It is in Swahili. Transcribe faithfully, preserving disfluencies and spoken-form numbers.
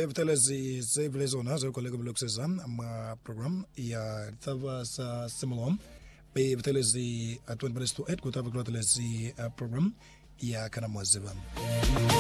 vitelezi save zona zo kolego blokseza ama program ya tava sa simulom be vitelezi twenty minutes to eight kutava vitelezi program ya kana mwaziva